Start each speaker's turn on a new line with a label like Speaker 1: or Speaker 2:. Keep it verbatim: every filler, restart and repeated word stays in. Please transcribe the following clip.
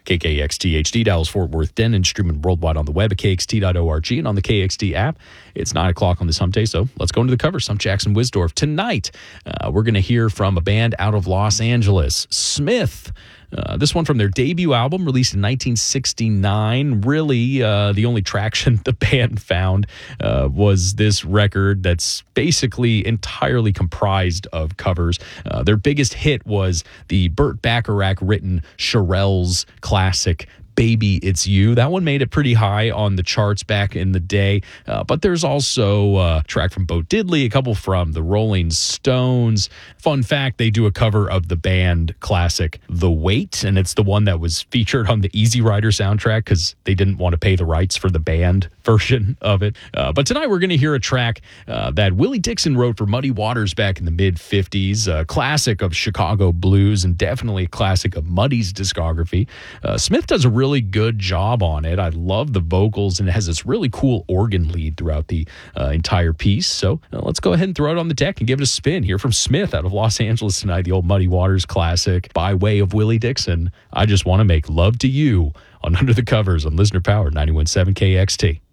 Speaker 1: K K X T H D, Dallas, Fort Worth, Denton, streaming worldwide on the web at K X T dot org and on the K X T app. It's nine o'clock on this hump day, so let's go into the covers. I'm Jackson Wisdorf. Tonight, uh, we're going to hear from a band out of Los Angeles, Smith. Uh, this one from their debut album, released in nineteen sixty-nine. Really, uh, the only traction the band found uh, was this record that's basically entirely comprised of covers. Uh, their biggest hit was the Burt Bacharach-written Shirelles classic, Baby It's You. That one made it pretty high on the charts back in the day. Uh, but there's also a track from Bo Diddley, a couple from the Rolling Stones. Fun fact, they do a cover of the band classic The Weight, and it's the one that was featured on the Easy Rider soundtrack because they didn't want to pay the rights for the band version of it. Uh, but tonight we're going to hear a track uh, that Willie Dixon wrote for Muddy Waters back in the mid-fifties, a classic of Chicago blues and definitely a classic of Muddy's discography. Uh, Smith does a really really good job on it. I love the vocals, and it has this really cool organ lead throughout the uh, entire piece. So uh, let's go ahead and throw it on the deck and give it a spin. Here from Smith out of Los Angeles tonight, the old Muddy Waters classic by way of Willie Dixon. I Just Want to Make Love to You on Under the Covers on Listener Power ninety-one point seven K X T.